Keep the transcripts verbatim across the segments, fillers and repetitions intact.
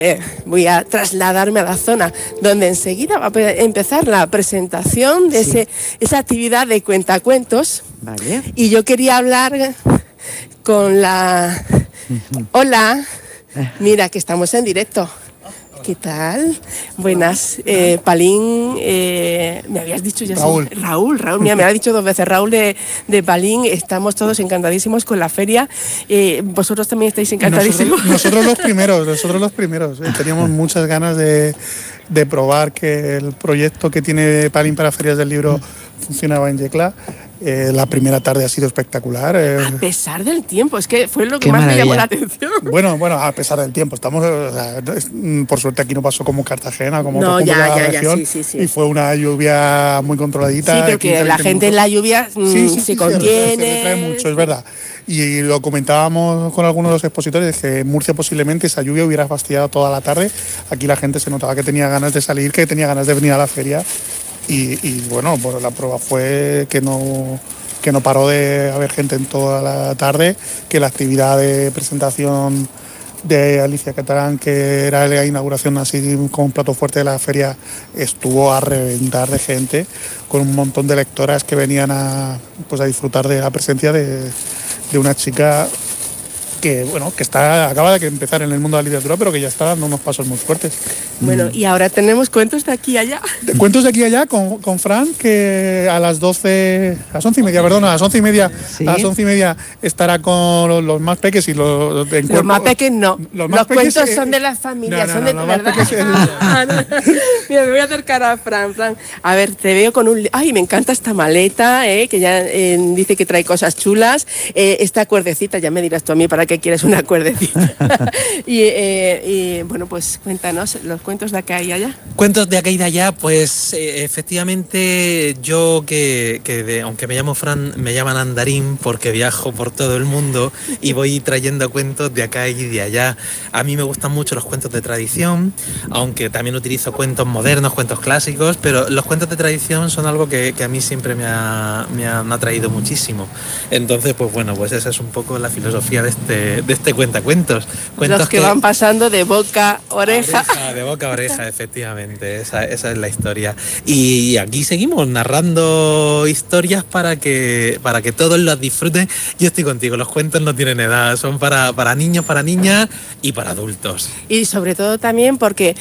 Eh, voy a trasladarme a la zona donde enseguida va a empezar la presentación de sí. ese, esa actividad de cuentacuentos. Vale. Y yo quería hablar con la... Uh-huh. Hola, mira que estamos en directo. ¿Qué tal? Buenas. Eh, Palín, eh, me habías dicho ya... Raúl. Sí, Raúl, Raúl, mira, me ha dicho dos veces Raúl de, de Palín. Estamos todos encantadísimos con la feria. Eh, vosotros también estáis encantadísimos. Nosotros, nosotros los primeros, nosotros los primeros. Eh, teníamos muchas ganas de, de probar que el proyecto que tiene Palín para Ferias del Libro funcionaba en Yecla. Eh, la primera tarde ha sido espectacular. Eh. A pesar del tiempo, es que fue lo que Qué más maravilla. me llamó la atención. Bueno, bueno, a pesar del tiempo. Estamos, o sea, por suerte aquí no pasó como Cartagena, como no, otro ya, punto de la ya, región. Ya, sí, sí, sí. Y fue una lluvia muy controladita. Sí, pero que la gente en la lluvia mmm, sí, sí, se sí, contiene. Se retrae mucho, es verdad. Y lo comentábamos con algunos de los expositores, que en Murcia posiblemente esa lluvia hubiera fastidiado toda la tarde. Aquí la gente se notaba que tenía ganas de salir, que tenía ganas de venir a la feria. Y, y bueno, pues la prueba fue que no... que no paró de haber gente en toda la tarde, que la actividad de presentación de Alicia Catalán, que era la inauguración así con un plato fuerte de la feria, estuvo a reventar de gente, con un montón de lectoras que venían a, pues a disfrutar de la presencia de, de una chica que bueno, que está acaba de empezar en el mundo de la literatura, pero que ya está dando unos pasos muy fuertes. Bueno, y ahora tenemos cuentos de aquí y allá. Cuentos de aquí y allá con, con Fran, que a las doce, a las once y media, perdón, a las once y media, ¿sí? A las once y media estará con los, los más peques y los de Los más peques no. Los, más los peques, cuentos eh, son de las familias, no, no, son no, de verdad. Peques, eh, ah, no. Mira, me voy a acercar a Fran, Fran. A ver, te veo con un... Ay, me encanta esta maleta, eh, que ya eh, dice que trae cosas chulas. Eh, esta cuerdecita, ya me dirás tú a mí para qué quieres una cuerdecita. y, eh, y bueno, pues cuéntanos los cuentos de acá y allá. Cuentos de acá y de allá, pues eh, efectivamente yo que, que de, aunque me llamo Fran, me llaman Andarín porque viajo por todo el mundo y voy trayendo cuentos de acá y de allá. A mí me gustan mucho los cuentos de tradición, aunque también utilizo cuentos modernos, cuentos clásicos, pero los cuentos de tradición son algo que, que a mí siempre me ha, me ha, me ha atraído muchísimo. Entonces, pues bueno, pues esa es un poco la filosofía de este, de este cuentacuentos. Cuentos los que, que van pasando de boca a oreja. oreja de boca a oreja, efectivamente, esa, esa es la historia. Y aquí seguimos narrando historias para que, para que todos las disfruten. Yo estoy contigo, los cuentos no tienen edad, son para, para niños, para niñas y para adultos. Y sobre todo también porque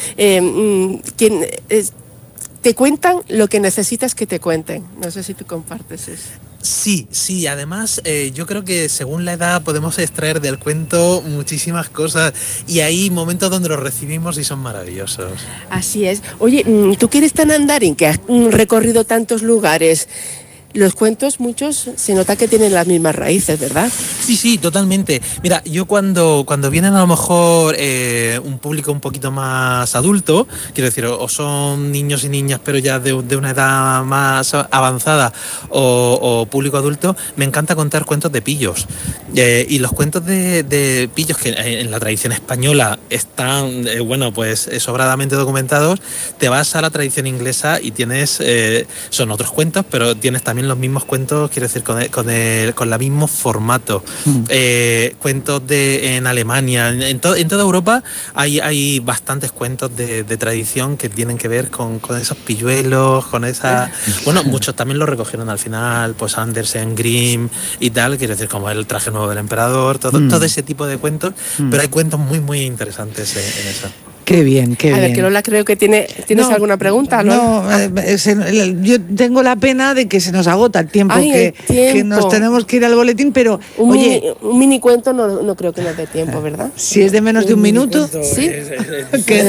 eh, quien... Es, te cuentan lo que necesitas que te cuenten. No sé si tú compartes eso. Sí, sí, además eh, yo creo que según la edad podemos extraer del cuento muchísimas cosas y hay momentos donde los recibimos y son maravillosos. Así es. Oye, tú que eres tan andarín, que has recorrido tantos lugares, los cuentos, muchos, se nota que tienen las mismas raíces, ¿verdad? Sí, sí, totalmente. Mira, yo cuando, cuando vienen a lo mejor eh, un público un poquito más adulto, quiero decir, o son niños y niñas, pero ya de, de una edad más avanzada, o, o público adulto, me encanta contar cuentos de pillos. Eh, y los cuentos de, de pillos que en la tradición española están, eh, bueno, pues eh, sobradamente documentados, te vas a la tradición inglesa y tienes, eh, son otros cuentos, pero tienes también los mismos cuentos, quiero decir, con el, con el, con el mismo formato. Mm. Eh, cuentos de en Alemania, en, to, en toda Europa hay, hay bastantes cuentos de, de tradición que tienen que ver con, con esos pilluelos, con esa... Bueno, muchos también lo recogieron al final, pues Andersen, Grimm y tal, quiero decir, como el traje nuevo del emperador, todo, mm. todo ese tipo de cuentos, mm. pero hay cuentos muy, muy interesantes en, en eso. Qué bien, qué a bien. A ver, que Lola creo que tiene... ¿Tienes no, alguna pregunta? No, no eh, se, yo tengo la pena de que se nos agota el tiempo, Ay, que, el tiempo. que nos tenemos que ir al boletín, pero... Un, oye, mini, un mini cuento no, no creo que nos dé tiempo, ¿verdad? Si es de menos de un minuto... ¿Sí? Es, es, es, que,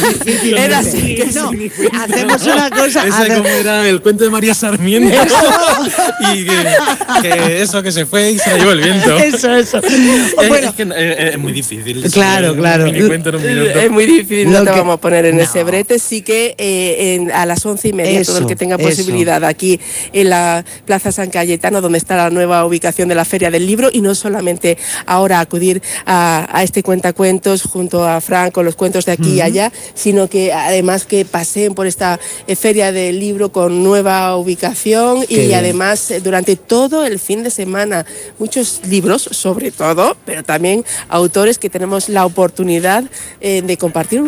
era así, que no. Hacemos una cosa... Ese hacer... como era el cuento de María Sarmiento. y que, que eso que se fue y se la llevó el viento. Eso, eso. Es, bueno, es que es, es muy difícil. Claro, es, claro. Un mini cuento en un minuto. Es muy difícil, no te que... vamos a poner en no. ese brete, sí que eh, en, a las once y media, eso, todo el que tenga posibilidad, eso. aquí en la Plaza San Cayetano, donde está la nueva ubicación de la Feria del Libro, y no solamente ahora acudir a, a este cuentacuentos junto a Fran con los cuentos de aquí uh-huh. y allá, sino que además que paseen por esta eh, Feria del Libro con nueva ubicación. Qué y bien. Además eh, durante todo el fin de semana muchos libros, sobre todo, pero también autores que tenemos la oportunidad eh, de compartir